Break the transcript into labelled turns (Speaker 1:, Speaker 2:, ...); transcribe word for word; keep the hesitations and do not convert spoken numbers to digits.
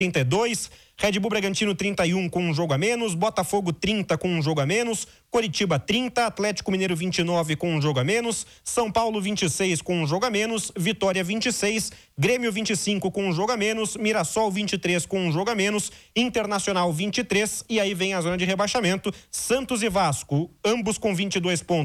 Speaker 1: trinta e dois, Red Bull Bragantino trinta e um com um jogo a menos, Botafogo trinta com um jogo a menos, Coritiba trinta, Atlético Mineiro vinte e nove com um jogo a menos, São Paulo vinte e seis com um jogo a menos, Vitória vinte e seis, Grêmio vinte e cinco com um jogo a menos, Mirassol vinte e três com um jogo a menos, Internacional vinte e três, e aí vem a zona de rebaixamento, Santos e Vasco, ambos com vinte e dois pontos.